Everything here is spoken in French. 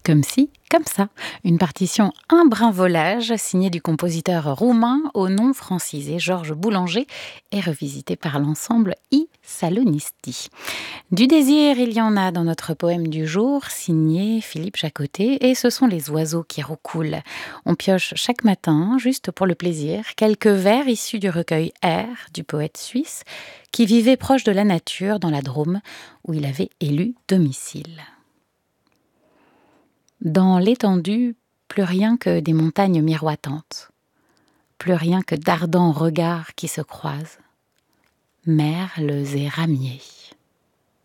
Comme si, comme ça. Une partition Un brin volage, signée du compositeur roumain au nom francisé Georges Boulanger et revisitée par l'ensemble I Salonisti. Du désir, il y en a dans notre poème du jour, signé Philippe Jacotet, et ce sont les oiseaux qui roucoulent. On pioche chaque matin, juste pour le plaisir, quelques vers issus du recueil Air du poète suisse, qui vivait proche de la nature dans la Drôme, où il avait élu domicile. Dans l'étendue, plus rien que des montagnes miroitantes, plus rien que d'ardents regards qui se croisent, merles et ramiers.